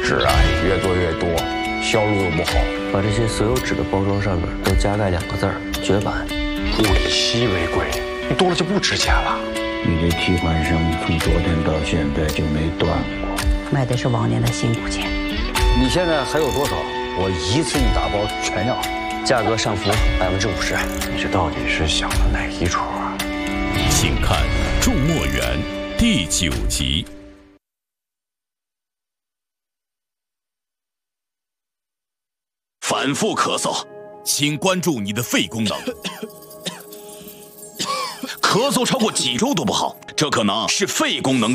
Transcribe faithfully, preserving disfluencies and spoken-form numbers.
纸啊越做越多，销路又不好。 把这些所有纸的包装上面都加盖两个字儿：绝版。 物以稀为贵，你多了就不值钱了。 你的替换声从昨天到现在就没断过， 卖的是往年的辛苦钱。 你现在还有多少？我一次性打包全要，价格上浮百分之五十。 你这到底是想了哪一出啊？ 请看《仲墨园》第九集。反复咳嗽，请关注你的肺功能。咳嗽超过几周都不好，这可能是肺功能